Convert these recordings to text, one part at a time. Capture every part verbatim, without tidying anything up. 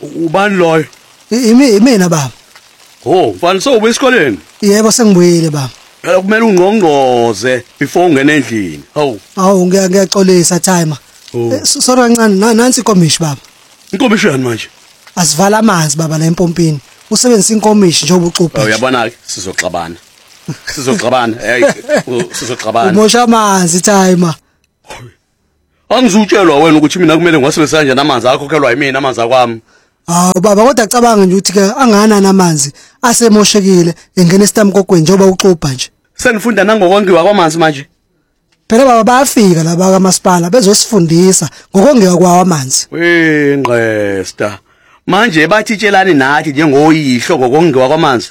Ubani loyo? Imi imina baba. Oh, mfana sowubuya esikoleni? Yebo sengibuyile baba. Phela kumele ungqongqoze before ungene endlini. Hawu. Awu ngiyaxolisa timer. Sorry kancane nansi inkomishi baba. Inkomishi yani manje? Asivala amanzi baba la empompini. Usebenzisa inkomishi njengoba uxubha. Uyabona ke sizoxabana. Sizoxabana. Hey, sizoxabana. Umosha amanzi timer. Angizutshelwa wena ukuthi mina kumele ngiwasebenzise kanjani amanzi akhokhelwa yimina amanzi akwami. Hawu baba kodwa cabanga nje ukuthi ke angana namanzi asemoshekile engena esitamkokweni njengoba uxubha nje. Senifunda nangokongiwa kwamanzi manje. Phela baba bayafika laba kamasipala bezosifundisa ngokongiwa kwawo amanzi. Wengqesta. Manje bathitshelani nathi njengoyihlo ngokongiwa kwamanzi.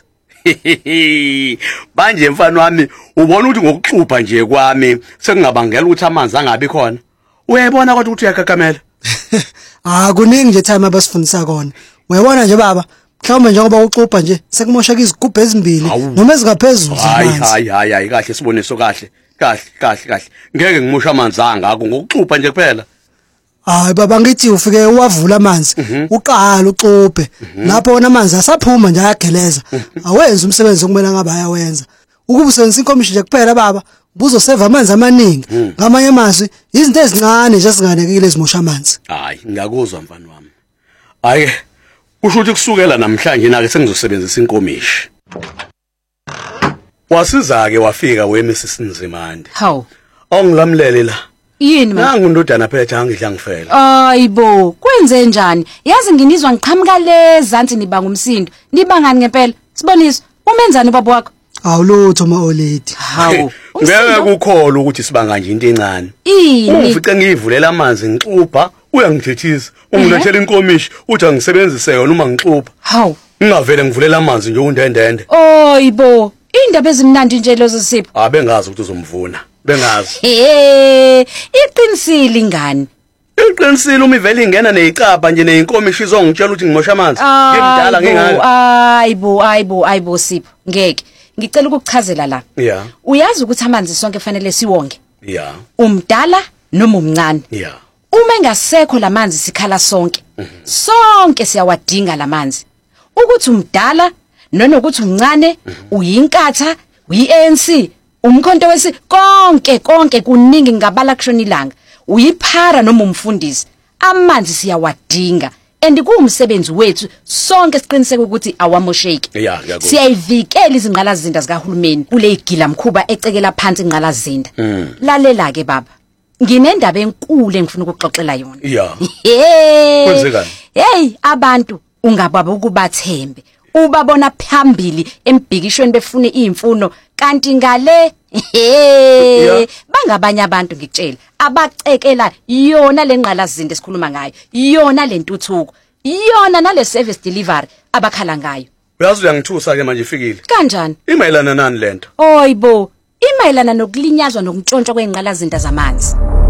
Manje mfana wami ubona ukuthi ngokuxubha nje kwami sekungabangela ukuthi amanzi angabi khona. Uyayibona kodwa ukuthi uyakakamela. Ah kuningi nje time abasifundisa kona. Uyabona nje baba mhlawumbe njengoba uxubha nje sekumosheka izigubhu ezimbili noma ezingaphezulu zamanzi. Hayi hayi hayi kahle siboniso kahle. Kahle kahle kahle. Ngeke ngimosha amanzi angako ngokuxubha nje kuphela. Hayi baba ngithi ufike uwavula amanzi uqala uxubhe lapho wona amanzi asaphuma nje ayageleza. Awenza umsebenzi okumele ngabe ayawenza. Ukuba usebenzisa inkomishi nje kuphela baba buzoseva amanzi amaningi ngamanye amazwi izinto ezincane nje ezinganekile ezimosha amanzi. Hayi ngiyakuzwa mfana wami. Hayi kusho ukuthi kusukela namhlanje na ke sengizosebenzisa inkomishi. Wasiza ke wafika weMissus Nzimande. Hawu. Awungilamlele la. Yini manje? Nangu ndodana phethe angidla ngifela. Hayibo, kwenze njani? Yazi nginizwa ngiqhamuka lezansi nibanga umsindo. Nibangani ngempela? Sibonisa, umenzani ubaba wakho? Awulutho ma oledi. Hawu. Ngeke ukukholwa ukuthi sibanga nje into encane. Ini? Ungifice ngiyivulela amanzi ngixubha, uyangithethisa. Ungilethela inkomishi, uthi angisebenzise yona uma ngixubha. Hawu. Ngingavele ngivulela amanzi nje undendende. Oyibo, indaba ezimnandi nje lezo sipho. Abengazi ukuthi uzomvuna. Bengazi. Eh, iqinisile ingane. Iqinisile uma ivele ingena nezicaba nje neinkomishi izongitshela ukuthi ngimosha amanzi. Ngimdala ngingaka. Hayibo, hayibo, hayibo sipho. Ngeke. Ngicela ukukuchazela la. Yeah. Uyazi ukuthi amanzi sonke kufanele siwonge? Yeah. Umdala noma umncane? Yeah. Uma engasekho lamanzi sikhala sonke. Sonke siyawadinga lamanzi. Ukuthi umdala noma ukuthi umncane, uyinkatha, uyi-A N C, umkhonto wesi konke konke kuningi ngabala kushona ilanga. Uyiphara noma umfundisi. Amanzi siyawadinga. And kuumsebenzi wethu sonke siqiniseke ukuthi awamosheki. Yeah, ngiyakho. Siyayivikela izingqalazinda zikahulumeni kule igila mkhuba ecekela phansi ingqalazinda. Lalela ke baba. Nginendaba enkulu engifuna ukuxoxela yona. Yeah. Kwenzekani? Hey, abantu ungababa ukubathembe. Ubabona phambili embhikishweni befune izimfuno kanti ngale Yeah. bangabanye abantu ngikutshela abacekela yona lenqalazinda esikhuluma ngayo, yona lentuthuko, yona nale service delivery abakhala ngayo. Uyazi uyangithusa ke manje ifikile. Kanjani? Imayelana nani lento? Oyibo, imayelana nokulinyazwa nokuntshontshwa kwenqalazinda zamanzi.